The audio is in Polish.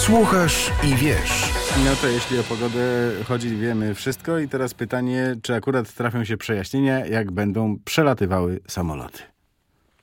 Słuchasz i wiesz. No to jeśli o pogodę chodzi, wiemy wszystko i teraz pytanie, czy akurat trafią się przejaśnienia, jak będą przelatywały samoloty.